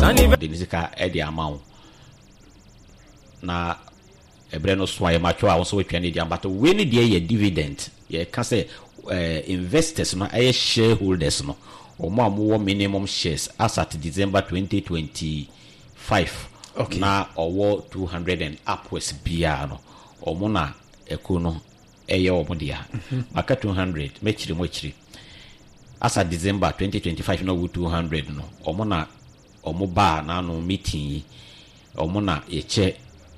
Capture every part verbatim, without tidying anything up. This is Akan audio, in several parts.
de nisika e de amount na ebre no so aye macho a won so wetwa ne di ambato we ne de ye dividend ye ka say uh, investors no aye shareholders no omo amowo minimum shares as at December twenty twenty-five okay. na owo two hundred and upwards bia no omo na eko no eye omo dia aka two hundred mechiri mochiri as at December twenty twenty-five no two hundred no omo na omo ba na no meeting omo na eche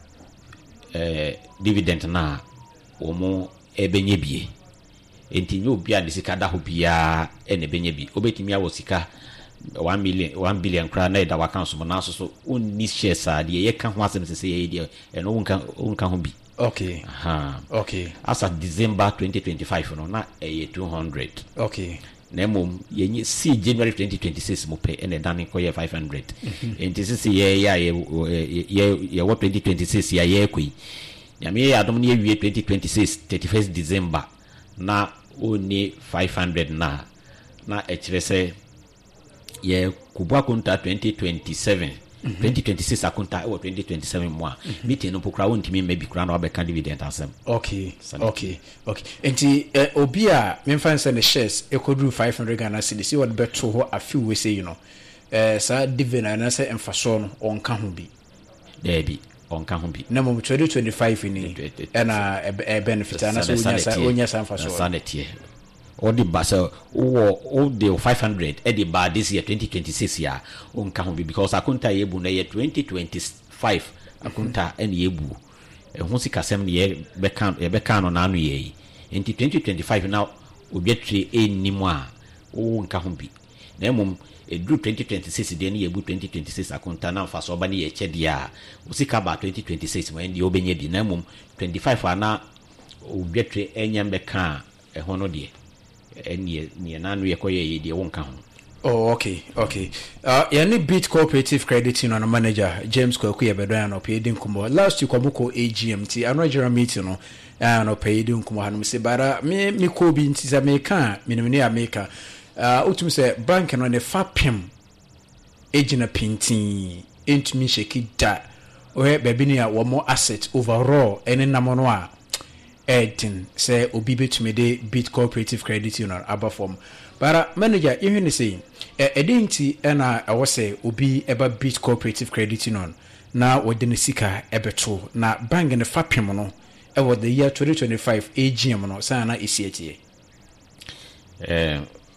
eh dividend na omo ebenye bie enti nyo bia de sika da ho bia e ne benye bi obetimi awo sika one million one billion kra na da wakan so na so so onni shares a de ye ka ho asem se ye de e no unka unka ho bi okay aha okay as at December twenty twenty-five no na e two hundred okay na mom ye see January twenty twenty-six mo pe and dan ko ye five hundred enti se ye ya ye ye what twenty twenty-six ya ye kwi nyame ya adom ne wie twenty twenty-six thirty-first December na oni five hundred na na ekire se ye kubwa konta twenty twenty-seven mm-hmm. twenty twenty-six akonta e twenty twenty-seven mo a mm-hmm. meeting no pokra wontimi maybe kra na obeka dividend asem okay okay okay enti eh, obi a memfa nse ne shares ekodru five hundred Ghana cedis si won beto ho afi we say you know eh sa dividend na se emfaso no onka ho bi there bi onka ho bi na mo twenty twenty-five ni na e benefit na so onya sa onya sa emfaso sanity all the basa or all the five hundred at the bar this year twenty twenty-six ya onka ho bi because akunta yebu na year twenty twenty-five akunta en yebu e ho sika sem ye beka e beka no na anu ye enti twenty twenty-five now obietri enimu a onka ho bi na mum edru twenty twenty-six de na yebu twenty twenty-six akunta na mfa so ba na ye che dia osika ba twenty twenty-six mo endi obenye di na mum twenty-five ana obietri enyam beka e ho no de eni ni nanu ye koye ye de wonka ho. Oh okay okay uh yani Beat Cooperative Credit Union manager James Kwaku ye bedo an opedin kumo last week omuko A G M T ano jira meeting no an opedin kumo hanum se bara me me ko bi nti za me ka me ne me America uh utum se bank no ne fapem ejina pintin entumi sheki da o be bi ni a wo mo asset overall ene namono a Edin say obi betumi de Beat Cooperative Credit Union abafom bara manager you hear say e edinti na I was say obi eba Beat Cooperative Credit Union na wode ne sika ebeto na bank ne fapem no e wo the year twenty twenty-five A G M no say na esiatie eh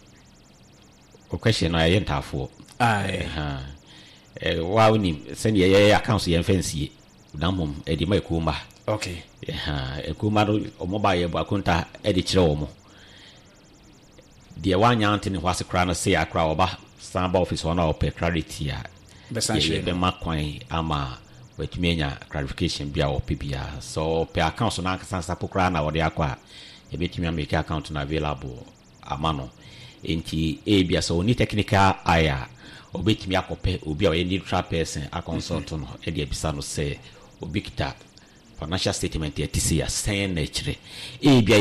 o question na ye ntafo ai ha eh wa woni se ne ye account ye fancy udamom e di mai kuma okay ha e kuma do o mobile bu akunta e di kire wo mo de wanya antene hwase kra na say akra oba samba office ona ope clarity a besanhwe be makwan ama wetumi anya clarification bia ope bia so pe account na sansa pokra na wode akwa e betumi make account na available amano enti e bia so ni technical aya obetumi akope obi a we neutral person a consult no e de ebisa no say obi kita financial statement ya tisi ya sen na chire e bia